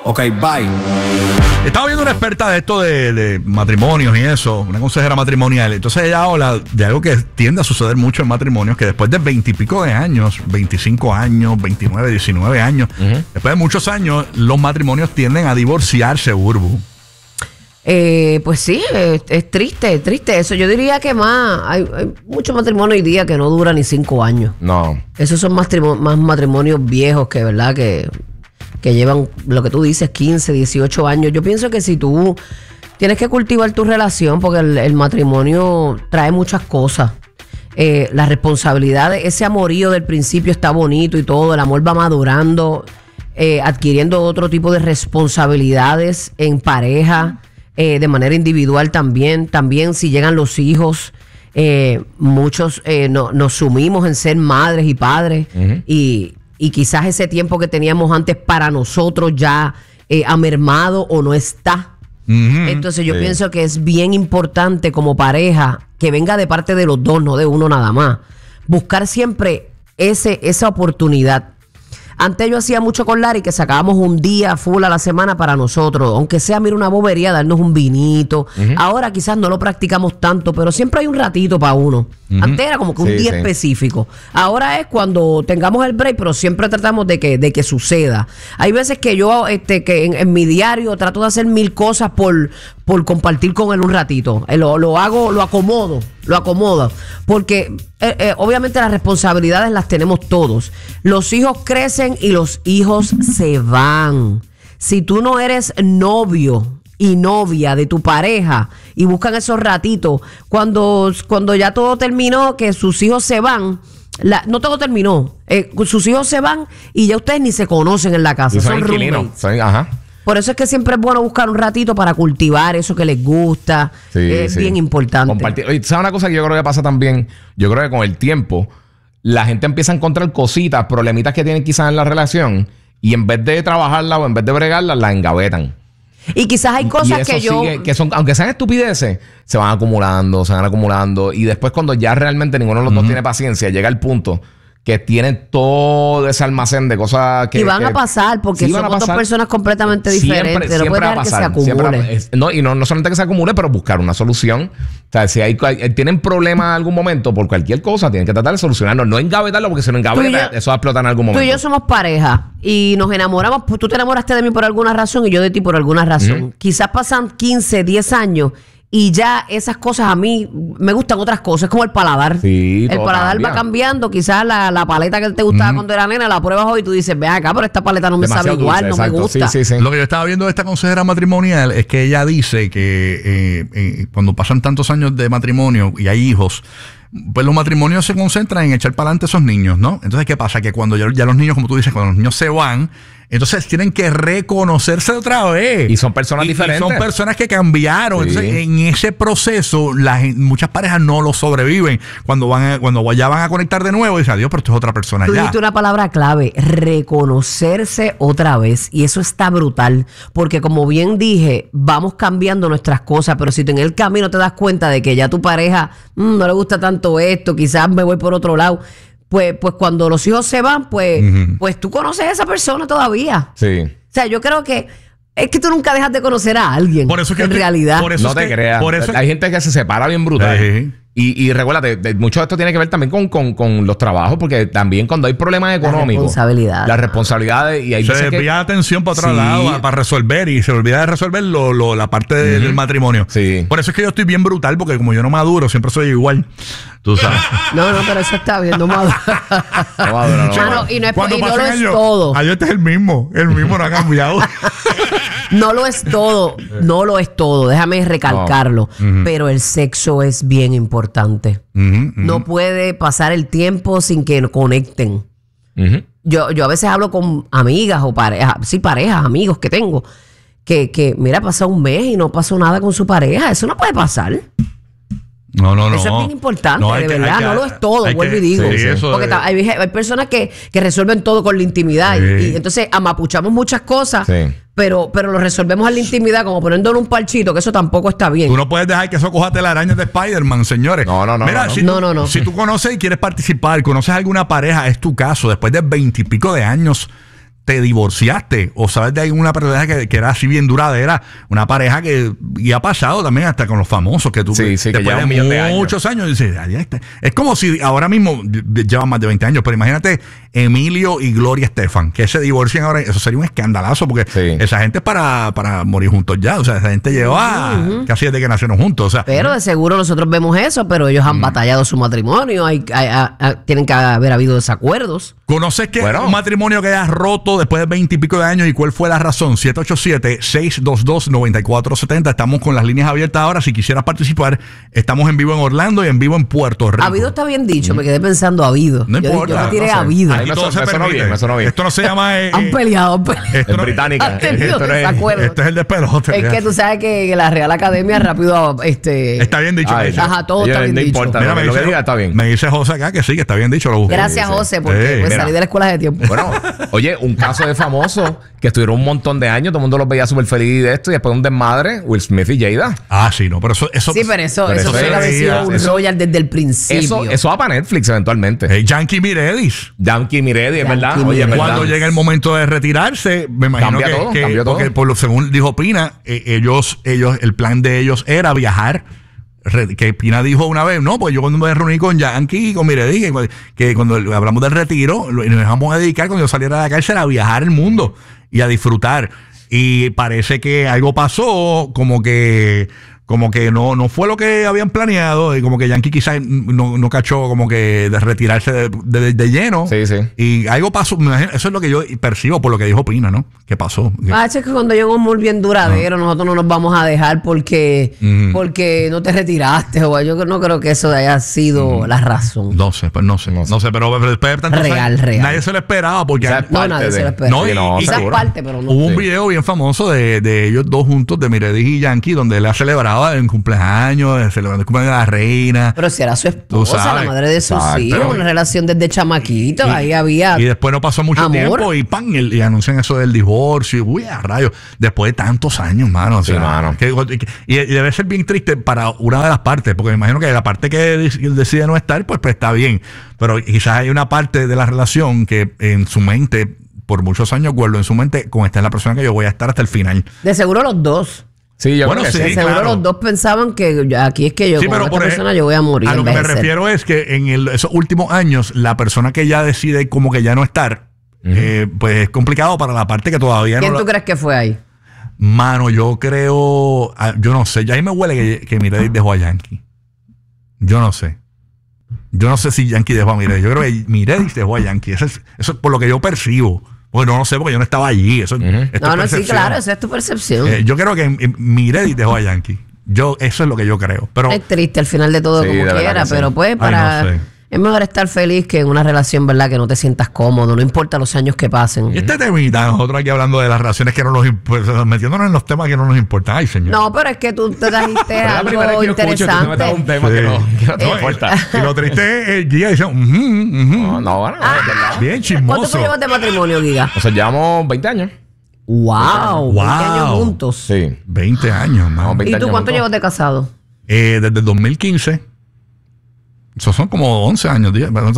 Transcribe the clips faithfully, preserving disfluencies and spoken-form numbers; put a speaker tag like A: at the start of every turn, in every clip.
A: Ok, bye.
B: Estaba viendo una experta de esto de, de matrimonios y eso, una consejera matrimonial. Entonces ella habla de algo que tiende a suceder mucho en matrimonios, que después de veintipico de años, veinticinco años, veintinueve, diecinueve años, uh-huh. después de muchos años, los matrimonios tienden a divorciarse, Burbu.
C: Eh, pues sí, es, es triste, es triste eso. Yo diría que más, hay, hay muchos matrimonios hoy día que no duran ni cinco años.
D: No.
C: Esos son más, más matrimonios viejos que, ¿verdad? Que... que llevan, lo que tú dices, quince, dieciocho años. Yo pienso que si tú tienes que cultivar tu relación, porque el, el matrimonio trae muchas cosas. Eh, la responsabilidad, ese amorío del principio está bonito y todo, el amor va madurando, eh, adquiriendo otro tipo de responsabilidades en pareja, eh, de manera individual también. También si llegan los hijos, eh, muchos eh, no, nos sumimos en ser madres y padres, uh-huh. y Y quizás ese tiempo que teníamos antes para nosotros ya eh, ha mermado o no está. Mm-hmm. Entonces yo sí. pienso que es bien importante como pareja que venga de parte de los dos, no de uno nada más. Buscar siempre ese, esa oportunidad. Antes yo hacía mucho con Larry que sacábamos un día full a la semana para nosotros, aunque sea, mira, una bobería, darnos un vinito. Uh-huh. Ahora quizás no lo practicamos tanto, pero siempre hay un ratito para uno. Uh-huh. Antes era como que un sí, día sí. específico. Ahora es cuando tengamos el break, pero siempre tratamos de que, de que suceda. Hay veces que yo este, que en, en mi diario trato de hacer mil cosas por, por compartir con él un ratito. Lo, lo hago, lo acomodo, lo acomodo. Porque eh, eh, obviamente las responsabilidades las tenemos todos. Los hijos crecen y los hijos se van. Si tú no eres novio y novia de tu pareja y buscan esos ratitos, cuando, cuando ya todo terminó, que sus hijos se van, la, no todo terminó, eh, sus hijos se van y ya ustedes ni se conocen en la casa, son roommates. Son, ajá. Por eso es que siempre es bueno buscar un ratito para cultivar eso que les gusta. Sí, es sí. bien importante.
D: Compartir. Oye, ¿sabes una cosa que yo creo que pasa también? Yo creo que con el tiempo la gente empieza a encontrar cositas, problemitas que tienen quizás en la relación, y en vez de trabajarla o en vez de bregarla, la engavetan.
C: Y quizás hay cosas que yo...
D: Sigue, que son, aunque sean estupideces, se van acumulando, se van acumulando. Y después cuando ya realmente ninguno de los uh-huh. dos tiene paciencia, llega el punto que tienen todo ese almacén de cosas que...
C: Y van
D: que,
C: a pasar, porque sí, somos pasar. dos personas completamente diferentes.
D: Siempre,
C: no puede dejar que se acumule.
D: Es, no, y no, no solamente que se acumule, pero buscar una solución. O sea, si hay, hay, tienen problemas en algún momento por cualquier cosa, tienen que tratar de solucionarlo. No engavetarlo, porque si no engaveta, eso va a explotar en algún momento.
C: Tú y yo somos pareja y nos enamoramos. Pues tú te enamoraste de mí por alguna razón y yo de ti por alguna razón. Uh-huh. Quizás pasan quince, diez años y ya esas cosas a mí me gustan otras cosas. Es como el paladar.
D: Sí,
C: el paladar cambia. va cambiando. Quizás la, la paleta que te gustaba mm. cuando era nena, la pruebas hoy y tú dices, ve acá, pero esta paleta no me Demasiado sabe igual, dulce, no exacto. me gusta.
B: Sí, sí, sí. Lo que yo estaba viendo de esta consejera matrimonial es que ella dice que eh, eh, cuando pasan tantos años de matrimonio y hay hijos, pues los matrimonios se concentran en echar para adelante a esos niños, ¿no? Entonces, ¿qué pasa? Que cuando ya, ya los niños, como tú dices, cuando los niños se van, entonces tienen que reconocerse otra vez.
D: Y son personas
B: y,
D: diferentes.
B: Y son personas que cambiaron. Sí. Entonces, en ese proceso, las, muchas parejas no lo sobreviven. Cuando van a, cuando ya van a conectar de nuevo, dicen, adiós, pero esto es otra persona
C: Tú
B: ya. Tú
C: dijiste una palabra clave, reconocerse otra vez. Y eso está brutal. Porque como bien dije, vamos cambiando nuestras cosas, pero si tú en el camino te das cuenta de que ya tu pareja mmm, no le gusta tanto esto, quizás me voy por otro lado, Pues, pues cuando los hijos se van, pues, uh-huh. pues tú conoces a esa persona todavía.
D: Sí.
C: O sea, yo creo que es que tú nunca dejas de conocer a alguien.
B: Por eso que
C: en
B: te,
C: realidad.
B: Por eso
D: no te
B: que,
D: creas.
B: Por eso
D: Hay gente que se separa bien brutal. Sí. Y, y recuérdate, de, mucho de esto tiene que ver también con, con, con los trabajos, porque también cuando hay problemas económicos,
C: la responsabilidad.
D: Las responsabilidades. Y hay
B: se desvía la atención para otro sí. lado para resolver y se olvida de resolver lo, lo, la parte uh-huh. del matrimonio.
D: Sí.
B: Por eso es que yo estoy bien brutal, porque como yo no maduro, siempre soy igual. Tú sabes.
C: No, no, pero eso está bien, no maduro.
D: No maduro, no.
C: Mano, y no, es, y no lo es
B: años,
C: todo.
B: Ayer este es el mismo, el mismo no ha cambiado.
C: No lo es todo, no lo es todo, déjame recalcarlo, no. uh-huh. pero el sexo es bien importante. Uh-huh, uh-huh. No puede pasar el tiempo sin que conecten. Uh-huh. Yo, yo a veces hablo con amigas o parejas, sí, parejas, amigos que tengo, que, que mira, pasa un mes y no pasó nada con su pareja. Eso no puede pasar.
B: No, no, no.
C: Eso es bien importante,
B: no,
C: de
B: que,
C: verdad.
B: que,
C: no lo es todo, vuelvo y digo.
B: Sí, eso
C: porque
B: es.
C: hay, hay personas que, que resuelven todo con la intimidad. Sí. Y, y entonces amapuchamos muchas cosas, sí. pero, pero lo resolvemos en la intimidad, como poniéndole un parchito, que eso tampoco está bien.
B: Tú no puedes dejar que eso coja telarañas de Spider-Man, señores.
D: No, no, no.
B: Mira,
D: no,
B: si,
C: no,
B: tú,
C: no, no.
B: si tú conoces y quieres participar, conoces alguna pareja, es tu caso, después de veintipico de años te divorciaste o sabes de alguna pareja que, que era así bien duradera, una pareja que y ha pasado también hasta con los famosos que tú
D: sí, sí,
B: después
D: que
B: de,
D: de
B: muchos años, años dices, ay, este. Es como si ahora mismo llevan más de veinte años, pero imagínate Emilio y Gloria Estefan que se divorcian ahora, eso sería un escandalazo porque sí. esa gente es para, para morir juntos ya, o sea, esa gente lleva uh-huh. casi desde que nacieron juntos, o sea,
C: pero de seguro nosotros vemos eso, pero ellos han uh-huh. batallado su matrimonio, hay, hay, hay, hay, tienen que haber habido desacuerdos.
B: ¿Conoces que bueno. un matrimonio que haya roto después de veinte y pico de años y cuál fue la razón? siete ocho siete, seis dos dos, nueve cuatro siete cero. Estamos con las líneas abiertas ahora. Si quisieras participar, estamos en vivo en Orlando y en vivo en Puerto Rico.
C: Habido está bien dicho, mm. me quedé pensando habido.
B: No
C: yo,
B: importa.
C: Yo me tiré
B: no sé.
C: habido.
B: Aquí todo se permite. Esto no se llama... Eh,
C: han peleado, han peleado.
D: Esto no, es británica.
C: Esto, no es,
B: esto es el despelote.
C: Es que tú sabes que la Real Academia rápido... este
B: Está bien dicho.
C: Ay, ajá, todo está bien
D: no
C: dicho.
D: Importa,
B: Mira,
D: me,
B: me
D: dice,
B: dice,
D: diga, está bien.
B: me dice José acá que sí, que está bien dicho. Lo
C: Gracias,
B: sí,
C: José, porque
B: sí.
C: pues, salí de la escuela de tiempo.
D: Bueno, oye, un caso de famoso que estuvieron un montón de años, todo el mundo los veía súper feliz de esto y después un desmadre, Will Smith y Jada.
B: Ah, sí, no, pero eso... eso
C: sí, pero eso,
D: pero
C: eso, eso tiene que haber sido un royal desde el principio.
D: Eso, eso va para Netflix eventualmente.
B: Hey, Yankee Miredis.
D: Yankee Miredis, es verdad.
C: Yankee
D: Oye, es verdad.
B: Cuando llega el momento de retirarse, me imagino
D: cambia
B: que,
D: todo,
B: que
D: cambió
B: porque
D: todo.
B: por lo según dijo Pina, eh, ellos, ellos, el plan de ellos era viajar. Re, que Pina dijo una vez, no, pues yo cuando me reuní con Yankee y con Miredis, que, que cuando hablamos del retiro, y nos dejamos a dedicar cuando yo saliera de la cárcel a viajar el mundo y a disfrutar. Y parece que algo pasó, como que como que no, no fue lo que habían planeado y como que Yankee quizás no, no cachó como que de retirarse de, de, de lleno.
D: Sí, sí.
B: Y algo pasó, eso es lo que yo percibo por lo que dijo Pina, ¿no? ¿Qué pasó?
C: Ah, es que cuando llega un humor bien duradero, no. nosotros no nos vamos a dejar porque, mm. porque no te retiraste. O yo no creo que eso haya sido mm. la razón.
B: No sé, pues no sé, no sé, no sé pero después de tantos
C: real,
B: años,
C: real.
B: nadie se lo esperaba porque...
C: O sea, no, nadie de, se lo esperaba.
B: No, y,
C: no,
B: y,
C: quizás parte, pero no.
B: Hubo un
D: sí.
B: video bien famoso de, de ellos dos juntos, de Miredis y Yankee, donde él ha celebrado en cumpleaños, celebrando el cumpleaños de la reina.
C: Pero si era su esposa, la madre de sus Exacto. hijos, una relación desde chamaquito, y, ahí había
B: y después no pasó mucho
C: amor.
B: tiempo y pan, y, y anuncian eso del divorcio, y uy, a rayos, después de tantos años, mano. O sea,
D: sí, mano.
B: Que, que, y, y debe ser bien triste para una de las partes, porque me imagino que la parte que decide no estar, pues, pues está bien, pero quizás hay una parte de la relación que en su mente, por muchos años, guardo en su mente, con esta es la persona que yo voy a estar hasta el final.
C: De seguro los dos.
D: Sí, yo
B: bueno,
D: creo que
B: sí,
C: de seguro
B: claro.
C: los dos pensaban que aquí es que yo
B: sí,
C: con
B: pero
C: esta
B: por
C: persona
B: ejemplo,
C: yo voy a morir.
B: A lo que me refiero es que en el, esos últimos años, la persona que ya decide como que ya no estar, uh-huh. eh, pues es complicado para la parte que todavía
C: ¿Quién
B: no...
C: tú
B: la...
C: crees que fue ahí?
B: Mano, yo creo... Yo no sé, ya ahí me huele que, que Miredis dejó a Yankee. Yo no sé. Yo no sé si Yankee dejó a Miredis. Yo creo que Miredis dejó a Yankee. Eso es, eso es por lo que yo percibo. Bueno, no lo sé porque yo no estaba allí. Eso,
C: uh-huh. No, no, sí, claro, esa es tu percepción.
B: Eh, yo creo que eh, Miredis dejó a Yankee. Yo, eso es lo que yo creo. Pero,
C: es triste al final de todo,
D: sí,
C: como
D: de
C: quiera, pero
D: sí.
C: pues para... Ay, no sé. Es mejor estar feliz que en una relación, ¿verdad? Que no te sientas cómodo, no importa los años que pasen.
B: Y este temita, nosotros aquí hablando de las relaciones que no nos importan, metiéndonos en los temas que no nos importan. Ay, señor.
C: No, pero es que tú te trajiste algo interesante.
D: Escucho, un tema sí. que no, que no te eh, importa.
B: Y lo triste es el Giga dice, uh -huh, uh -huh.
D: no, no, bueno, ah,
B: verdad. Bien chismoso.
C: ¿Cuánto tú llevas de matrimonio, Giga?
D: O sea, llevamos veinte años.
C: Wow,
B: wow.
C: veinte años juntos.
D: Sí.
B: veinte años, ¿no?
C: ¿Y tú cuánto llevas de casado?
B: Eh, desde el dos mil quince. Eso son como once años,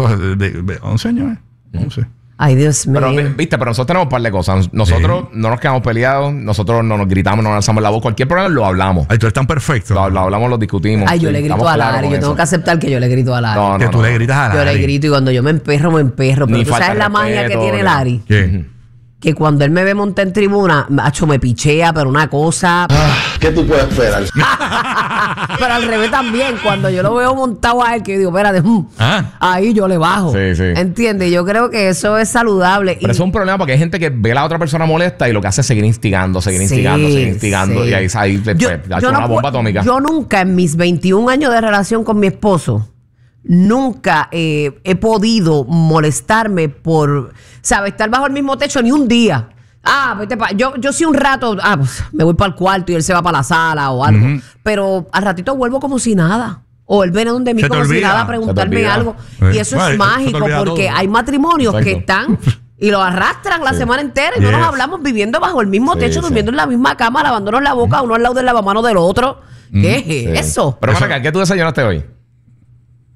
B: once años, ¿eh? once.
C: Ay, Dios mío.
D: Pero, viste, pero nosotros tenemos un par de cosas. Nosotros sí. no nos quedamos peleados, nosotros no nos gritamos, no nos alzamos la voz. Cualquier problema lo hablamos.
B: Ay, tú eres tan perfecto.
D: Lo, lo hablamos, lo discutimos.
C: Ay, yo sí, le grito a Lari. Yo eso. tengo que aceptar que yo le grito a Lari.
B: No, no, que tú no, le gritas a Lari.
C: Yo le grito y cuando yo me emperro, me emperro. Pero Ni tú sabes la magia que tiene Lari.
B: ¿Qué?
C: Que cuando él me ve montar en tribuna, macho, me pichea, pero una cosa...
A: Ah, ¿qué tú puedes esperar?
C: Pero al revés también, cuando yo lo veo montado a él, que yo digo, espérate, mm,
B: ah.
C: ahí yo le bajo.
D: Sí, sí.
C: ¿Entiendes? Yo creo que eso es saludable.
D: Pero y... eso es un problema porque hay gente que ve a la otra persona molesta y lo que hace es seguir instigando, seguir sí, instigando, seguir instigando. Sí. Y ahí, ahí
C: yo,
D: pues, ha
C: yo
D: hecho
C: no
D: una bomba atómica.
C: Yo nunca en mis veintiún años de relación con mi esposo... Nunca eh, he podido molestarme por, ¿sabes? Estar bajo el mismo techo ni un día. Ah, vete pa, yo, yo sí un rato, ah, pues, me voy para el cuarto y él se va para la sala o algo. Uh-huh. Pero al ratito vuelvo como si nada. O él viene donde mí como si nada a preguntarme algo. Sí. Y eso bueno, es mágico porque todo. Hay matrimonios Exacto. que están... Y lo arrastran la sí. semana entera y yes. no nos hablamos viviendo bajo el mismo techo, sí, durmiendo sí. en la misma cama, lavándonos la boca, uno al lado del lavamanos del otro. ¿Qué mm, es sí. eso?
D: Pero, Maraca, ¿qué tú desayunaste hoy?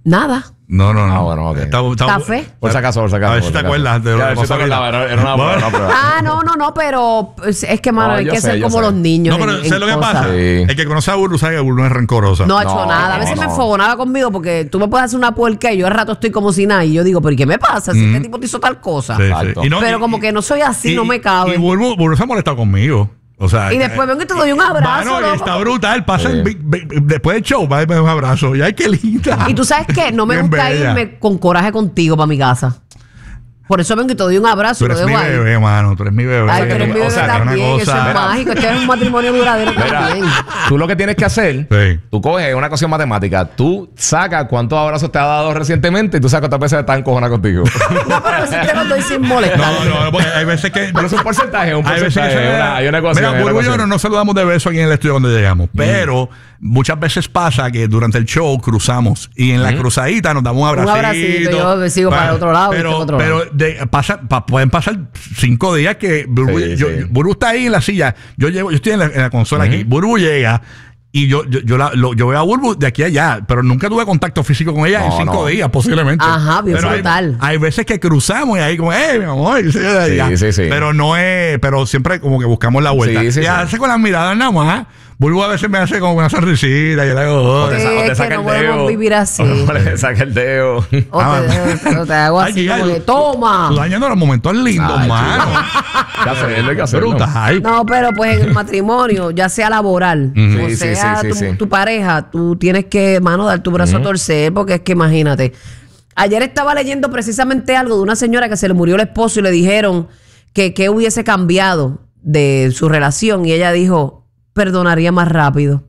C: Nada.
B: No, no, no.
D: Ah, bueno, ok.
B: Está- está-
C: Café.
D: Por si acaso, por si acaso.
B: A ver si
D: por
B: te
D: si
B: acuerdas
D: acaso.
B: de lo
D: Ya,
B: que
D: a ver si
B: pasó
D: te acordabas,
B: ahorita.
D: era era una prueba,
B: Bueno.
D: una prueba.
C: Ah, no, no, no, pero pues, es que, mano,
D: No,
C: hay
D: yo
C: que
D: sé,
C: ser
D: yo
C: como
D: sé.
C: los niños.
B: No, pero
C: en-
B: ¿sabes
C: en
B: lo que
C: cosas.
B: pasa?
D: Sí.
B: El que conoce a Burbu sabe que Burbu no es rencorosa.
C: No ha hecho
D: No,
C: nada. A veces
D: no.
C: me enfogonaba conmigo porque tú me puedes hacer una puerca y yo al rato estoy como si nada. Y yo digo, ¿pero qué me pasa? Si este tipo te hizo tal cosa.
B: Sí, sí.
D: Exacto.
B: Y no-
C: Pero
B: y-
C: como que no soy así,
B: y-
C: no me cabe.
B: Y Burbu, Burbu se ha molestado conmigo. O sea,
C: Y después vengo y te doy un abrazo,
B: Mano,
C: loco.
B: está brutal. Pasa
D: Sí.
B: el big- big- después del show, va a darme un abrazo. Y ay, qué linda.
C: Y tú sabes que no me
B: Bien
C: gusta
B: bella.
C: irme con coraje contigo para mi casa. Por eso vengo y te doy un abrazo
B: Tú
C: y lo
B: eres mi
C: dejo ahí.
B: bebé, mano. Tú eres mi bebé.
C: Ay,
D: que
C: tú eres
D: tú-
C: mi
D: o
C: bebé
D: sea, que
B: una
C: también, que eso
B: cosa-
C: es mágico. Este es un matrimonio duradero
D: Mira,
C: también.
D: tú lo que tienes que hacer,
B: Sí.
D: tú coges una cuestión matemática, tú sacas cuántos abrazos te ha dado recientemente y tú sacas cuántas veces están encojonadas contigo.
C: No, pero a veces te lo doy sin molestar.
B: No, no, no, porque hay veces que.
D: Pero es un porcentaje, un
B: Hay veces que
D: porcentaje.
B: se
D: Hay
B: me
D: una,
B: da-
D: hay una ecuación.
B: Mira,
D: hay una
B: Burbu y yo
D: ecuación.
B: no nos saludamos de beso aquí en el estudio donde llegamos. Pero muchas veces pasa que durante el show cruzamos y en la cruzadita nos damos un abracito.
C: abracito, yo sigo para el otro lado y
B: Pero,
C: este otro
B: pero
C: lado.
B: de- pasa, pa- pueden pasar cinco días que Burbu,
D: Sí,
B: yo-
D: sí.
B: Burbu está ahí en la silla. Yo llego, yo estoy en la, en la consola aquí. Burbu llega. Y yo, yo, yo, la- lo- yo veo a Burbu de aquí a allá, pero nunca tuve contacto físico con ella en
D: No,
B: cinco
D: no.
B: días, posiblemente.
C: Ajá, bien
B: Pero hay-
C: brutal.
B: Hay, veces que cruzamos y ahí como, ¡eh, mi amor! Y se- ya.
D: sí, sí.
B: Pero no es, pero siempre como que buscamos la vuelta.
D: Sí, sí,
B: y
D: sí.
B: hace con las miradas nada más. Burbu a veces me hace como una sonrisita y yo le hago,
D: O
B: "Oh".
D: te,
C: Sí,
D: sa- o te
C: es
D: saca
C: que
D: el
C: no podemos
D: dedo.
C: vivir así.
D: O te saca el dedo.
C: O
B: Ah,
C: te, o te hago
B: Ay,
C: así
B: ya,
C: como
B: tú-
C: que, toma.
B: Tú dañando los momentos lindos,
D: Ay,
B: mano.
D: Hay que hacerlo, hay que hacerlo.
B: Brutal.
C: No, pero pues en el matrimonio, ya sea laboral o
D: Sí, sí,
C: sea
D: sí, sí,
C: tu,
D: sí.
C: tu pareja, tú tienes que, mano, dar tu brazo a torcer, porque es que imagínate. Ayer estaba leyendo precisamente algo de una señora que se le murió el esposo y le dijeron que qué hubiese cambiado de su relación y ella dijo, perdonaría más rápido.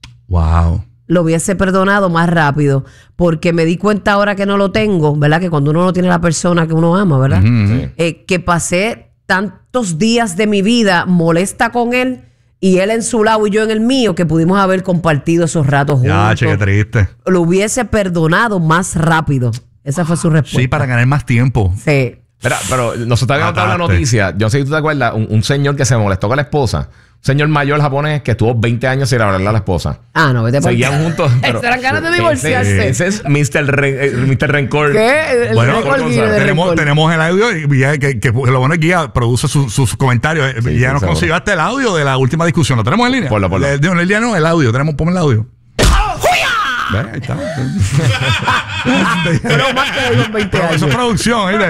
B: Wow.
C: Lo hubiese perdonado más rápido, porque me di cuenta ahora que no lo tengo, ¿verdad? Que cuando uno no tiene la persona que uno ama, ¿verdad?
D: Sí.
C: Eh, que pasé tantos días de mi vida molesta con él y él en su lado y yo en el mío, que pudimos haber compartido esos ratos juntos.
B: Ya, che, qué triste.
C: Lo hubiese perdonado más rápido. Esa fue su respuesta.
B: Sí, para ganar más tiempo.
C: Sí.
D: Mira, pero nosotros habíamos dado la
B: Mataste.
D: noticia. Yo no sé si tú te acuerdas, un, un señor que se molestó con la esposa. Un señor mayor japonés que estuvo veinte años sin hablarle a la esposa.
C: Ah, no, vete por
D: Seguían juntos. pero-
C: Eran ganas de
D: Ese-
C: divorciarse.
D: Ese es mister Re- eh, mister Rencor.
C: ¿Qué? El
B: Bueno,
C: récord
D: Gonzalo,
C: Guinness de
B: Tenemos,
C: récord.
B: tenemos el audio y ya que, que lo bueno es que Guía produce su- sus comentarios. Eh,
D: Sí,
B: ya
D: sí,
B: nos
D: seguro.
B: consiguió hasta el audio de la última discusión. ¿Lo tenemos en línea?
D: Ponlo, ponlo.
B: De, de, en línea no, el audio. Tenemos, ponme el audio. Ve, ahí está.
C: Pero más que digo en veinte
B: Pero
C: años.
B: eso es producción. ¿eh?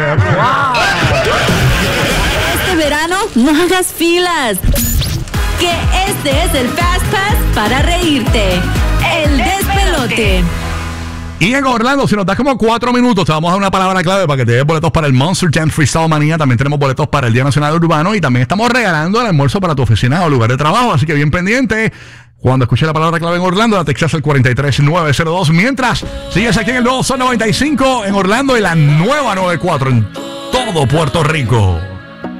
A: Este verano no hagas filas. Que este es el Fast Pass para reírte. El despelote.
B: Y en Orlando, si nos das como cuatro minutos, te vamos a dar una palabra clave para que te des boletos para el Monster Jam Freestyle Manía. También tenemos boletos para el Día Nacional Urbano y también estamos regalando el almuerzo para tu oficina o lugar de trabajo. Así que bien pendiente. Cuando escuche la palabra clave en Orlando, la Texas al cuatro tres nueve cero dos. Mientras sigues aquí en el nuevo Sol noventa y cinco en Orlando y la nueva noventa y cuatro en todo Puerto Rico.